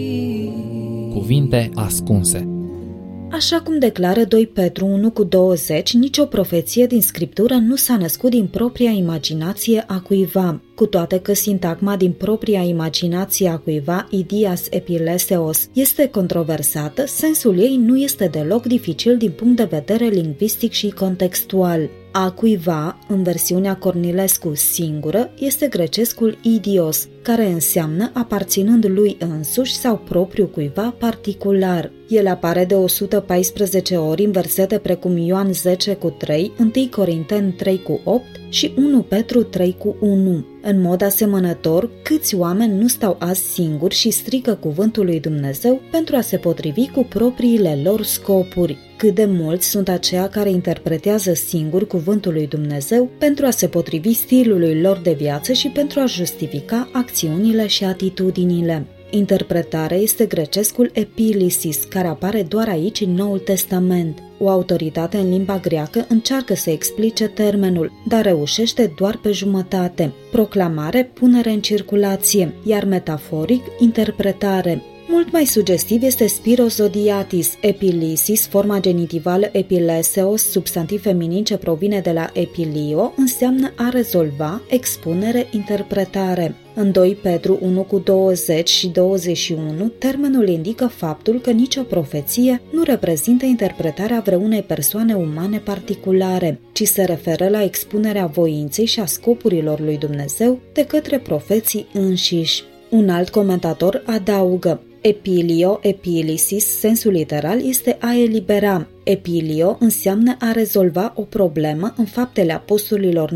Cuvinte ascunse. Așa cum declară 2 Petru 1:20, nicio profeție din Scriptură nu s-a născut din propria imaginație a cuiva. Cu toate că sintagma din propria imaginație a cuiva, idias epileseos, este controversată, sensul ei nu este deloc dificil din punct de vedere lingvistic și contextual. A cuiva, în versiunea Cornilescu singură, este grecescul idios, care înseamnă aparținând lui însuși sau propriu cuiva particular. El apare de 114 ori în versete precum Ioan 10:3, 1 Corinteni 3:8 și 1 Petru 3:1. În mod asemănător, câți oameni nu stau azi singuri și strică cuvântul lui Dumnezeu pentru a se potrivi cu propriile lor scopuri? Cât de mulți sunt aceia care interpretează singuri cuvântul lui Dumnezeu pentru a se potrivi stilului lor de viață și pentru a justifica acțiunile și atitudinile. Interpretarea este grecescul epilisis, care apare doar aici în Noul Testament. O autoritate în limba greacă încearcă să explice termenul, dar reușește doar pe jumătate. Proclamare, punere în circulație, iar metaforic, interpretare. Mult mai sugestiv este spiros zodiatis, epilisis, forma genitivală epileseos, substantiv feminin ce provine de la epilio, înseamnă a rezolva, expunere, interpretare. În 2 Petru 1:20 și 21, termenul indică faptul că nicio profeție nu reprezintă interpretarea vreunei persoane umane particulare, ci se referă la expunerea voinței și a scopurilor lui Dumnezeu de către profeții înșiși. Un alt comentator adaugă: epilio, epilisis, sensul literal este a elibera. Epilio înseamnă a rezolva o problemă în Faptele Apostolilor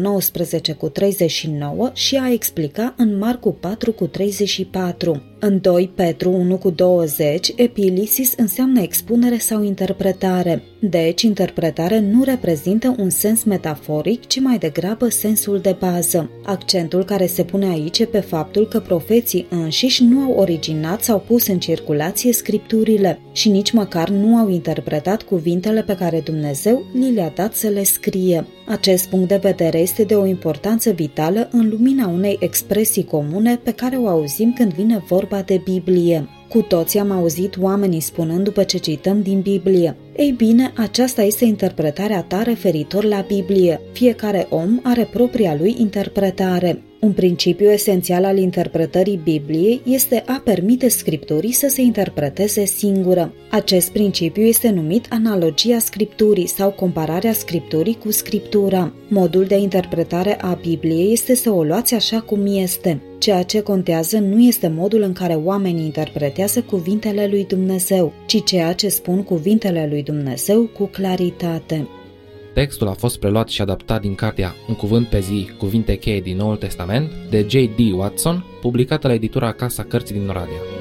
19:39 și a explica în Marcu 4:34. În 2 Petru 1:20, epilisis înseamnă expunere sau interpretare. Deci, interpretare nu reprezintă un sens metaforic, ci mai degrabă sensul de bază. Accentul care se pune aici e pe faptul că profeții înșiși nu au originat sau pus în circulație scripturile și nici măcar nu au interpretat cuvintele pe care Dumnezeu li le-a dat să le scrie. Acest punct de vedere este de o importanță vitală în lumina unei expresii comune pe care o auzim când vine vorba de Biblie. Cu toții am auzit oamenii spunând după ce cităm din Biblie: ei bine, aceasta este interpretarea ta referitor la Biblie. Fiecare om are propria lui interpretare. Un principiu esențial al interpretării Bibliei este a permite Scripturii să se interpreteze singură. Acest principiu este numit analogia Scripturii sau compararea Scripturii cu Scriptura. Modul de interpretare a Bibliei este să o luați așa cum este. Ceea ce contează nu este modul în care oamenii interpretează cuvintele lui Dumnezeu, ci ceea ce spun cuvintele lui Dumnezeu cu claritate. Textul a fost preluat și adaptat din cartea Un cuvânt pe zi, cuvinte cheie din Noul Testament, de J.D. Watson, publicată la editura Casa Cărții din Oradea.